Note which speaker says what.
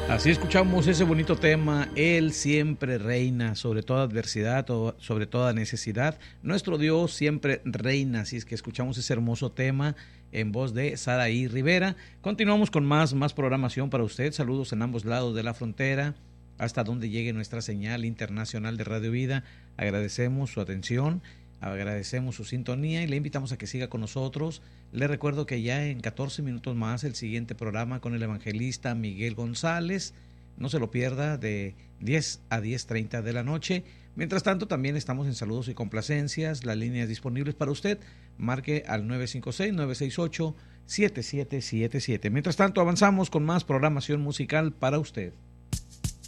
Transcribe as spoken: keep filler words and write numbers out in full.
Speaker 1: Así escuchamos ese bonito tema, Él siempre reina sobre toda adversidad, o sobre toda necesidad. Nuestro Dios siempre reina, así es que escuchamos ese hermoso tema en voz de Saraí Rivera. Continuamos con más, más programación para usted. Saludos en ambos lados de la frontera, hasta donde llegue nuestra señal internacional de Radio Vida. Agradecemos su atención, agradecemos su sintonía y le invitamos a que siga con nosotros. Le recuerdo que ya en catorce minutos más el siguiente programa con el evangelista Miguel González. No se lo pierda, de diez a diez treinta de la noche. Mientras tanto, también estamos en saludos y complacencias. Las líneas disponibles para usted. Marque al nueve cinco seis, nueve seis ocho, siete siete siete siete. Mientras tanto, avanzamos con más programación musical para usted.